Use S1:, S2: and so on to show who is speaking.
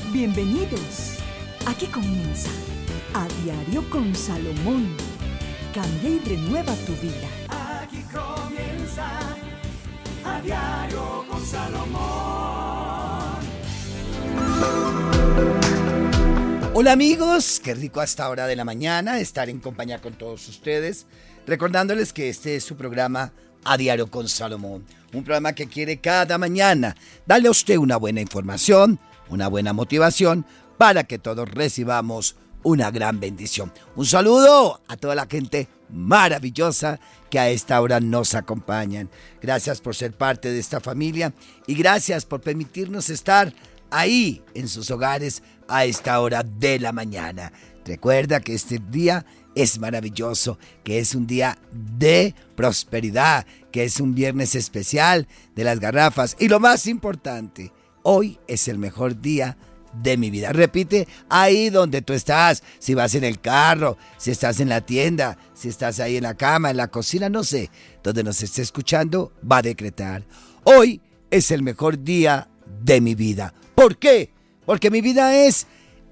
S1: Bienvenidos. Aquí comienza A Diario con Salomón. Cambia y renueva tu vida.
S2: Aquí comienza A Diario con Salomón.
S3: Hola amigos, qué rico a esta hora de la mañana estar en compañía con todos ustedes, recordándoles que este es su programa A Diario con Salomón, un programa que quiere cada mañana darle a usted una buena información, una buena motivación para que todos recibamos una gran bendición. Un saludo a toda la gente maravillosa que a esta hora nos acompañan. Gracias por ser parte de esta familia y gracias por permitirnos estar ahí en sus hogares a esta hora de la mañana. Recuerda que este día es maravilloso, que es un día de prosperidad, que es un viernes especial de las garrafas y lo más importante, hoy es el mejor día de mi vida. Repite ahí donde tú estás, si vas en el carro, si estás en la tienda, si estás ahí en la cama, en la cocina, no sé, donde nos esté escuchando, va a decretar: hoy es el mejor día de mi vida. ¿Por qué? Porque mi vida es